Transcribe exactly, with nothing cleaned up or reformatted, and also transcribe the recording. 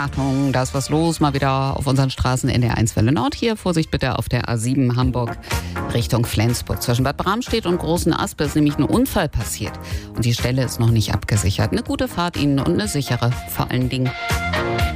Achtung, da ist was los, mal wieder auf unseren Straßen N D R eins Welle Nord. Hier, Vorsicht bitte auf der A sieben Hamburg Richtung Flensburg. Zwischen Bad Bramstedt und Großen Aspe ist nämlich ein Unfall passiert. Und die Stelle ist noch nicht abgesichert. Eine gute Fahrt Ihnen und eine sichere vor allen Dingen.